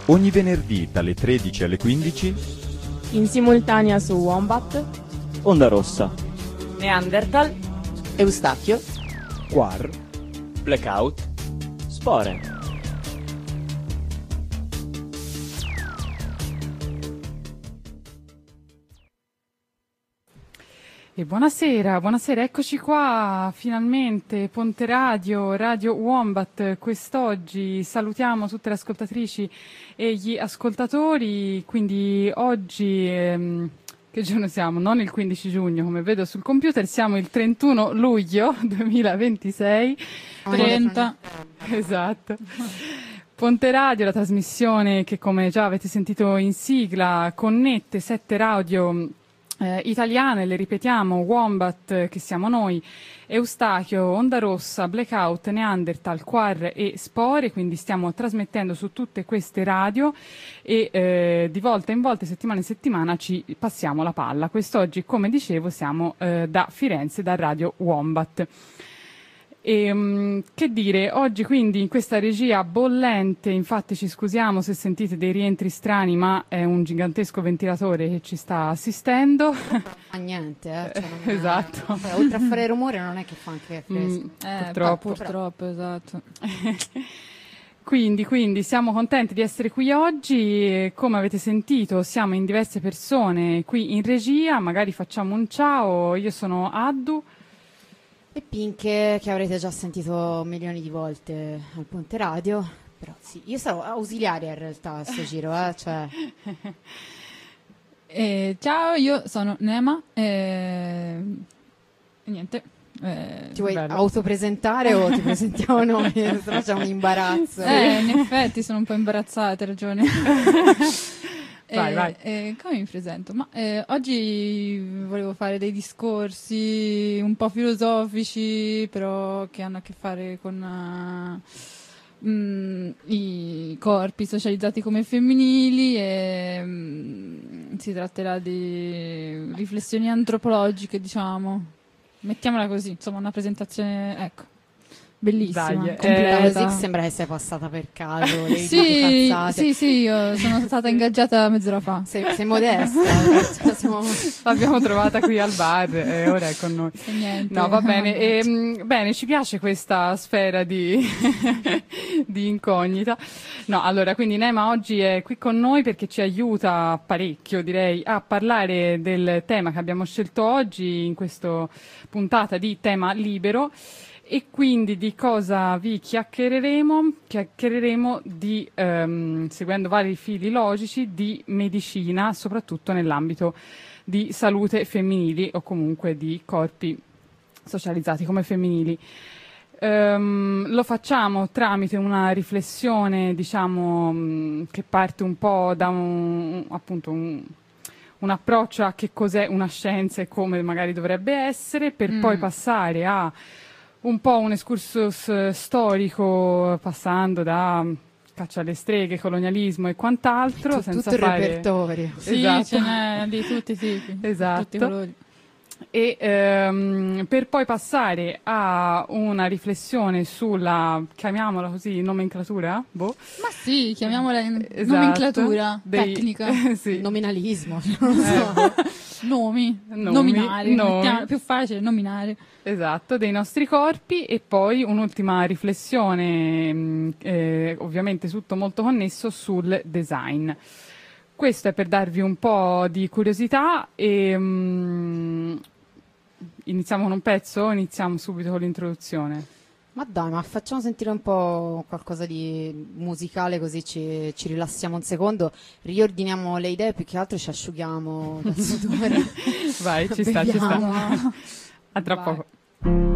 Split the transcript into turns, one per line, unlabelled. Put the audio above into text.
Ogni venerdì dalle 13 alle 15
in simultanea su Wombat,
Onda Rossa,
Neanderthal,
Eustachio,
Quar, Blackout, Spore.
E buonasera, eccoci qua, finalmente, Ponte Radio, Radio Wombat. Quest'oggi salutiamo tutte le ascoltatrici e gli ascoltatori, quindi oggi, che giorno siamo? Non il 15 giugno, come vedo sul computer, siamo il 31 luglio 2026.
30.
Esatto. Ponte Radio, la trasmissione che, come già avete sentito in sigla, connette 7 radio italiane, le ripetiamo: Wombat, che siamo noi, Eustachio, Onda Rossa, Blackout, Neanderthal, Quar e Spore, quindi stiamo trasmettendo su tutte queste radio e di volta in volta, settimana in settimana, ci passiamo la palla. Quest'oggi, come dicevo, siamo da Firenze, da Radio Wombat. E, che dire, oggi quindi in questa regia bollente, infatti ci scusiamo se sentite dei rientri strani, ma è un gigantesco ventilatore che ci sta assistendo.
Ma niente, cioè
esatto.
Oltre a fare rumore non è che fa anche fresco.
Purtroppo,
esatto.
Quindi siamo contenti di essere qui oggi. Come avete sentito, siamo in diverse persone qui in regia, magari facciamo un ciao. Io sono Addu.
E Pinche, che avrete già sentito milioni di volte al Ponte Radio, però sì, io sarò ausiliaria in realtà a sto giro, cioè.
Ciao, io sono Nema e niente.
Ti vuoi autopresentare o ti presentiamo noi? Sennò c'è un imbarazzo.
In effetti sono un po' imbarazzata, hai ragione.
Vai.
Come mi presento? Oggi volevo fare dei discorsi un po' filosofici, però che hanno a che fare con i corpi socializzati come femminili e si tratterà di riflessioni antropologiche, diciamo. Mettiamola così, insomma, una presentazione, ecco. Bellissima,
completa. Così sembra che sei passata per caso.
Sì, io sono stata ingaggiata mezz'ora fa.
Sei modesta.
L'abbiamo trovata qui al bar e ora è con noi.
Niente.
No, va bene. Bene, ci piace questa sfera di incognita. No, allora, quindi Nema oggi è qui con noi perché ci aiuta parecchio, direi, a parlare del tema che abbiamo scelto oggi in questa puntata di Tema Libero. E quindi di cosa vi chiacchiereremo? Chiacchiereremo di, seguendo vari fili logici, di medicina, soprattutto nell'ambito di salute femminili o comunque di corpi socializzati come femminili. Lo facciamo tramite una riflessione, diciamo, che parte un po' da un approccio a che cos'è una scienza e come magari dovrebbe essere, per poi passare a un po' un excursus storico, passando da caccia alle streghe, colonialismo e quant'altro, senza
tutto
fare
il repertorio.
Sì,
esatto. Ce n'è di tutti i tipi,
esatto.
tutti i colori.
E per poi passare a una riflessione sulla, chiamiamola così, nomenclatura?
Ma sì, chiamiamola
esatto.
Nomenclatura tecnica.
Sì.
Nominalismo, non so.
Nominare, più facile, nominare.
Esatto, dei nostri corpi, e poi un'ultima riflessione, ovviamente tutto molto connesso, sul design. Questo è per darvi un po' di curiosità e iniziamo con un pezzo o iniziamo subito con l'introduzione?
Ma dai, ma facciamo sentire un po' qualcosa di musicale, così ci rilassiamo un secondo, riordiniamo le idee, più che altro ci asciughiamo dal sudore.
Vai, ci sta. A tra poco.